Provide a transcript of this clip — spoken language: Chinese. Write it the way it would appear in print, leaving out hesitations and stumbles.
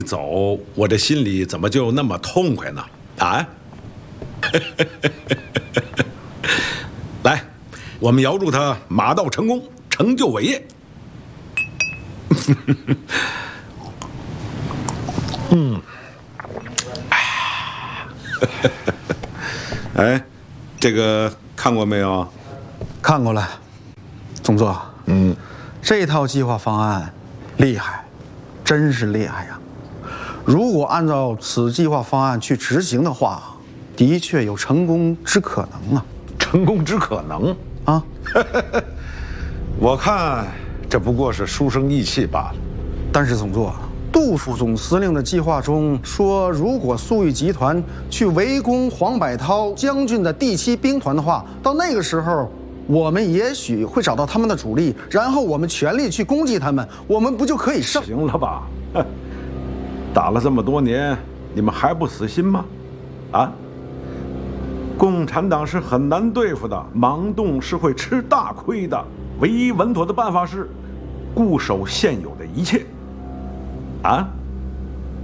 走，我这心里怎么就那么痛快呢？啊！来，我们遥祝他马到成功，成就伟业。哎，这个看过没有？ 看过了，总座。这套计划方案厉害，真是厉害呀！如果按照此计划方案去执行的话，的确有成功之可能啊！ 成功之可能啊！ 我看这不过是书生意气罢了。 但是总座，杜副总司令的计划中说，如果粟裕集团去围攻黄百韬将军的第7兵团的话，到那个时候，我们也许会找到他们的主力，然后我们全力去攻击他们，我们不就可以胜？ 行了吧？打了这么多年，你们还不死心吗？啊！共产党是很难对付的，盲动是会吃大亏的。唯一稳妥的办法是，固守现有的一切。啊！